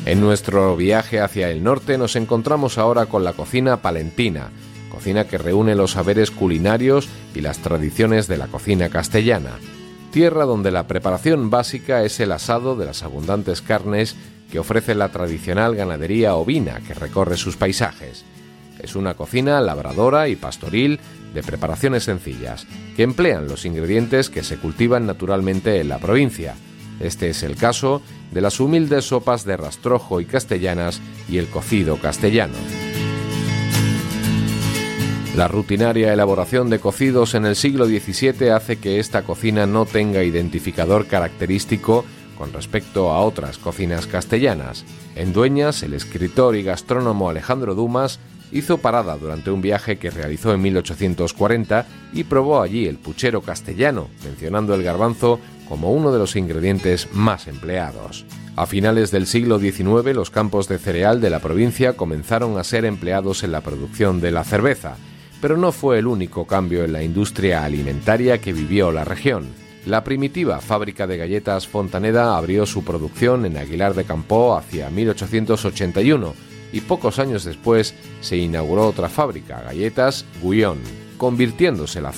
En nuestro viaje hacia el norte nos encontramos ahora con la cocina palentina, cocina que reúne los saberes culinarios y las tradiciones de la cocina castellana. Tierra donde la preparación básica es el asado de las abundantes carnes que ofrece la tradicional ganadería ovina que recorre sus paisajes. Es una cocina labradora y pastoril de preparaciones sencillas, que emplean los ingredientes que se cultivan naturalmente en la provincia. Este es el caso de las humildes sopas de rastrojo y castellanas y el cocido castellano. La rutinaria elaboración de cocidos en el siglo XVII hace que esta cocina no tenga identificador característico con respecto a otras cocinas castellanas. En Dueñas, el escritor y gastrónomo Alejandro Dumas hizo parada durante un viaje que realizó en 1840 y probó allí el puchero castellano, mencionando el garbanzo como uno de los ingredientes más empleados. A finales del siglo XIX, los campos de cereal de la provincia comenzaron a ser empleados en la producción de la cerveza, pero no fue el único cambio en la industria alimentaria que vivió la región. La primitiva fábrica de galletas Fontaneda abrió su producción en Aguilar de Campoo hacia 1881 y pocos años después se inauguró otra fábrica, Galletas Guión, convirtiéndose la